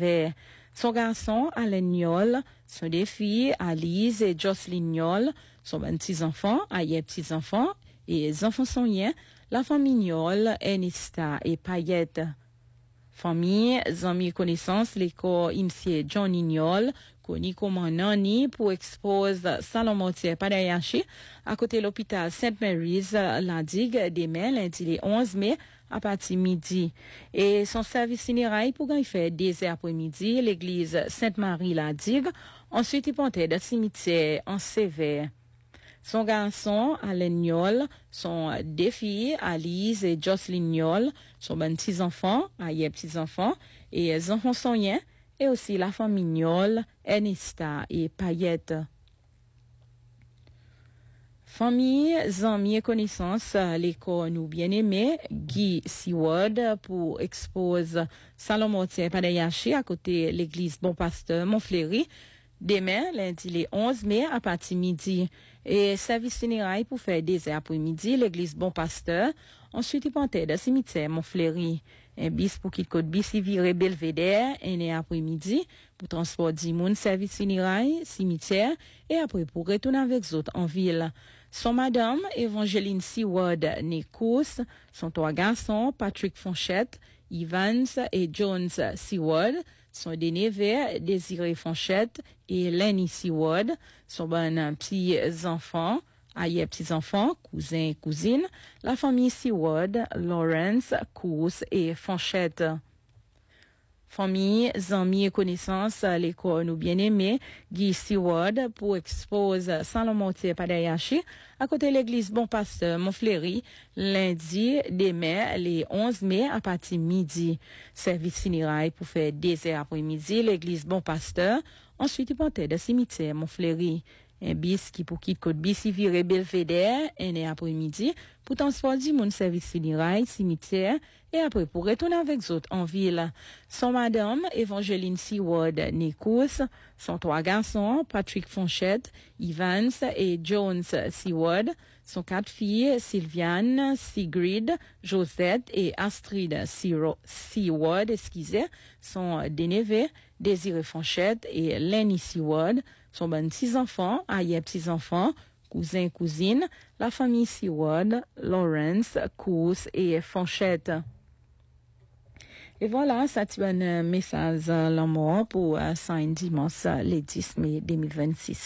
Sévère. Son garçon, Alain Niol, son deux filles, Alice et Jocelyn Niol, son petits-enfants, Ayep petits-enfants, et les enfants sont rien, la famille Niol, Ernesta et Payette. Famille, amis connaissances, l'école imsié Johnny Niol, connu comme Nani pour expose Salomortier Padayachi, à côté de l'hôpital St. Mary's, la digue, demain, lundi le 11 mai, à partir midi. Et son service funéraire pour qu'il fait des heures après-midi, l'église Sainte-Marie, la digue, ensuite il portait le cimetière en Sévère. Son garçon, Alain Niol, son deux filles, Alice et Jocelyn Niol, son petits-enfants, Ayep petits-enfants, et les enfants sont rien, et aussi la famille Niol, Ernesta et Payette. Famille, amis et connaissances, l'école nous bien-aimé, Guy Seward pour expose Salomortier Padayachi à côté de l'église Bon Pasteur Montfleury. Demain, lundi le 11 mai, à partir midi. Et service funéraire pour faire des heures après-midi, l'église Bon Pasteur. Ensuite, il portait le cimetière Montfleury. Un bis pour qu'il code bis, il virait Belvédère, un heure après-midi, pour transport d'imoun, service funéraire, cimetière, et après pour retourner avec les autres en ville. Son madame, Evangeline Seward Nekous, son trois garçons, Patrick Fonchette, Evans et Jones Seward, son deux neveux, Désiré Fonchette et Lenny Seward, son bon petits-enfants, Ayep petits-enfants, cousins et cousines, la famille Seward, Lawrence, Coos et Fonchette. Famille, amis et connaissances, l'école nous bien-aimé, Guy Seward pour expose Salomortier Padayachi à côté de l'église Bon Pasteur Montfleury, lundi, demain, les 11 mai à partir midi. Service funéraire pour faire des heures après-midi, l'église Bon Pasteur, ensuite il portait de cimetière Montfleury. Un bis qui pour quitter Côte bis, il virait Belvédère, un heure après-midi, pour transport du monde service funéraire, cimetière, et après pour retourner avec les autres en ville. Son madame, Evangeline Seward Nekous, son trois garçons, Patrick Fonchette, Evans et Jones Seward, son quatre filles, Sylviane, Sigrid, Josette et Astrid Seward, son deux neveux, Désiré Fonchette et Lenny Seward, son bon petits-enfants, Ayep petits-enfants, cousins et cousines, la famille Seward, Lawrence, Coos et Fonchette. Et voilà, ça tu un message l'amour pour saint dimanche le 10 mai 2026.